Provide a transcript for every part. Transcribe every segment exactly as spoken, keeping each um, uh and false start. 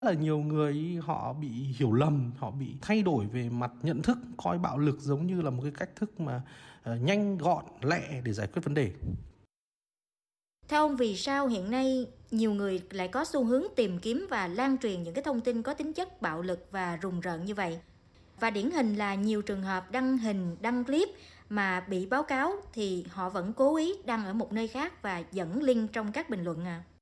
là nhiều người họ bị hiểu lầm, họ bị thay đổi về mặt nhận thức, coi bạo lực giống như là một cái cách thức mà uh, nhanh gọn lẹ để giải quyết vấn đề. Theo ông, vì sao hiện nay nhiều người lại có xu hướng tìm kiếm và lan truyền những cái thông tin có tính chất bạo lực và rùng rợn như vậy? Và điển hình là nhiều trường hợp đăng hình, đăng clip mà bị báo cáo thì họ vẫn cố ý đăng ở một nơi khác và dẫn link trong các bình luận à?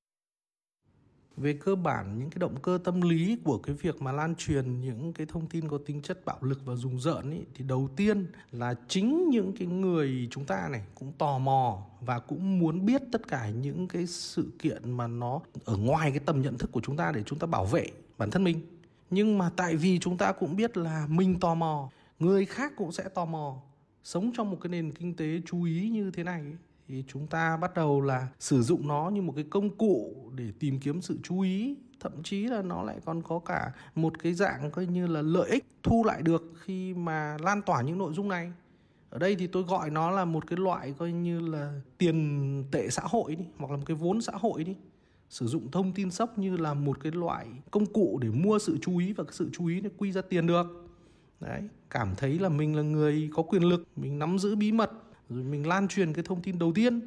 Về cơ bản, những cái động cơ tâm lý của cái việc mà lan truyền những cái thông tin có tính chất bạo lực và rùng rợn ấy, thì đầu tiên là chính những cái người chúng ta này cũng tò mò và cũng muốn biết tất cả những cái sự kiện mà nó ở ngoài cái tầm nhận thức của chúng ta để chúng ta bảo vệ bản thân mình. Nhưng mà tại vì chúng ta cũng biết là mình tò mò, người khác cũng sẽ tò mò. Sống trong một cái nền kinh tế chú ý như thế này ấy, thì chúng ta bắt đầu là sử dụng nó như một cái công cụ để tìm kiếm sự chú ý. Thậm chí là nó lại còn có cả một cái dạng coi như là lợi ích thu lại được khi mà lan tỏa những nội dung này. Ở đây thì tôi gọi nó là một cái loại coi như là tiền tệ xã hội đi, hoặc là một cái vốn xã hội đi. Sử dụng thông tin sốc như là một cái loại công cụ để mua sự chú ý, và cái sự chú ý này quy ra tiền được. Đấy, cảm thấy là mình là người có quyền lực, mình nắm giữ bí mật, rồi mình lan truyền cái thông tin đầu tiên.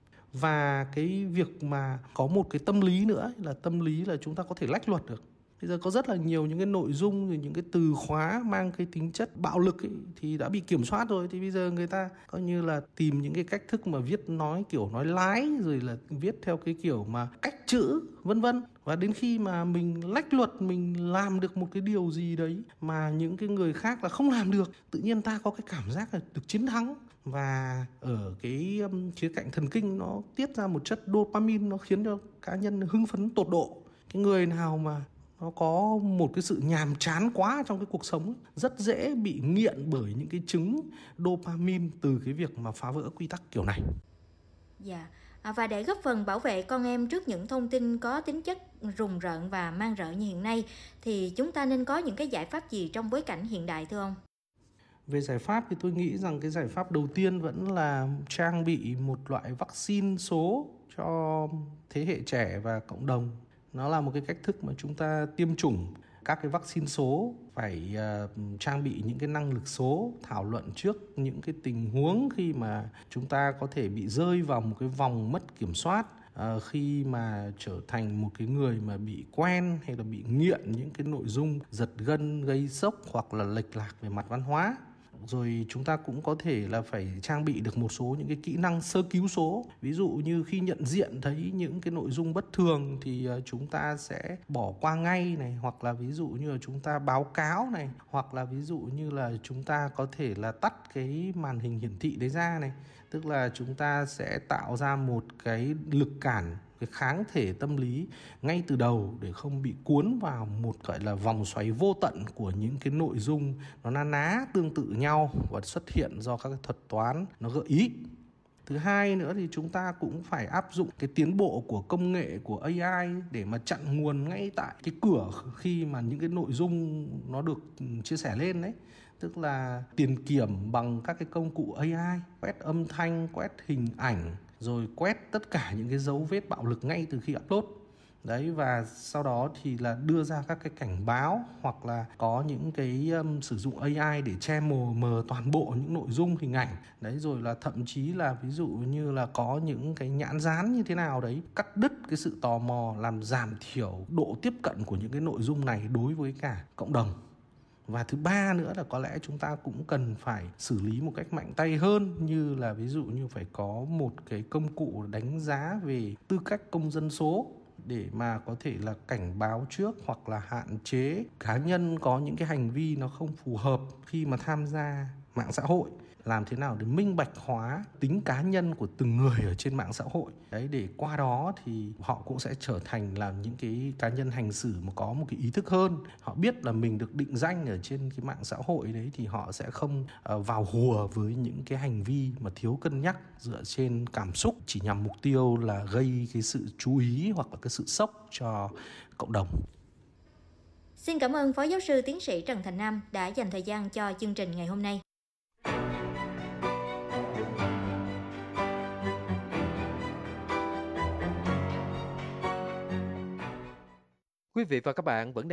Và cái việc mà có một cái tâm lý nữa là tâm lý là chúng ta có thể lách luật được. Bây giờ có rất là nhiều những cái nội dung, những cái từ khóa mang cái tính chất bạo lực ấy, thì đã bị kiểm soát rồi. Thì bây giờ người ta coi như là tìm những cái cách thức mà viết nói kiểu nói lái, rồi là viết theo cái kiểu mà cách chữ vân vân. Và đến khi mà mình lách luật, mình làm được một cái điều gì đấy mà những cái người khác là không làm được, tự nhiên ta có cái cảm giác là được chiến thắng. Và ở cái um, khía cạnh thần kinh, nó tiết ra một chất dopamine, nó khiến cho cá nhân hưng phấn tột độ. Cái người nào mà nó có một cái sự nhàm chán quá trong cái cuộc sống ấy, rất dễ bị nghiện bởi những cái chứng dopamine từ cái việc mà phá vỡ quy tắc kiểu này. Dạ, à, và để góp phần bảo vệ con em trước những thông tin có tính chất rùng rợn và man rợ như hiện nay, thì chúng ta nên có những cái giải pháp gì trong bối cảnh hiện đại thưa ông? Về giải pháp thì tôi nghĩ rằng cái giải pháp đầu tiên vẫn là trang bị một loại vaccine số cho thế hệ trẻ và cộng đồng. Nó là một cái cách thức mà chúng ta tiêm chủng các cái vaccine số, phải uh, trang bị những cái năng lực số, thảo luận trước những cái tình huống khi mà chúng ta có thể bị rơi vào một cái vòng mất kiểm soát, uh, khi mà trở thành một cái người mà bị quen hay là bị nghiện những cái nội dung giật gân, gây sốc hoặc là lệch lạc về mặt văn hóa. Rồi chúng ta cũng có thể là phải trang bị được một số những cái kỹ năng sơ cứu số. Ví dụ như khi nhận diện thấy những cái nội dung bất thường thì chúng ta sẽ bỏ qua ngay này, hoặc là ví dụ như là chúng ta báo cáo này, hoặc là ví dụ như là chúng ta có thể là tắt cái màn hình hiển thị đấy ra này. Tức là chúng ta sẽ tạo ra một cái lực cản, cái kháng thể tâm lý ngay từ đầu để không bị cuốn vào một gọi là vòng xoáy vô tận của những cái nội dung nó na ná tương tự nhau và xuất hiện do các cái thuật toán nó gợi ý. Thứ hai nữa thì chúng ta cũng phải áp dụng cái tiến bộ của công nghệ, của a i để mà chặn nguồn ngay tại cái cửa khi mà những cái nội dung nó được chia sẻ lên đấy. Tức là tiền kiểm bằng các cái công cụ a i, quét âm thanh, quét hình ảnh, rồi quét tất cả những cái dấu vết bạo lực ngay từ khi upload. Đấy, và sau đó thì là đưa ra các cái cảnh báo, hoặc là có những cái um, sử dụng a i để che mờ mờ toàn bộ những nội dung hình ảnh. Đấy, rồi là thậm chí là ví dụ như là có những cái nhãn dán như thế nào đấy, cắt đứt cái sự tò mò, làm giảm thiểu độ tiếp cận của những cái nội dung này đối với cả cộng đồng. Và thứ ba nữa là có lẽ chúng ta cũng cần phải xử lý một cách mạnh tay hơn, như là ví dụ như phải có một cái công cụ đánh giá về tư cách công dân số để mà có thể là cảnh báo trước hoặc là hạn chế cá nhân có những cái hành vi nó không phù hợp khi mà tham gia mạng xã hội. Làm thế nào để minh bạch hóa tính cá nhân của từng người ở trên mạng xã hội. Đấy, để qua đó thì họ cũng sẽ trở thành là những cái cá nhân hành xử mà có một cái ý thức hơn. Họ biết là mình được định danh ở trên cái mạng xã hội đấy, thì họ sẽ không uh, vào hùa với những cái hành vi mà thiếu cân nhắc dựa trên cảm xúc, chỉ nhằm mục tiêu là gây cái sự chú ý hoặc là cái sự sốc cho cộng đồng. Xin cảm ơn Phó Giáo sư Tiến sĩ Trần Thành Nam đã dành thời gian cho chương trình ngày hôm nay. Quý vị và các bạn vẫn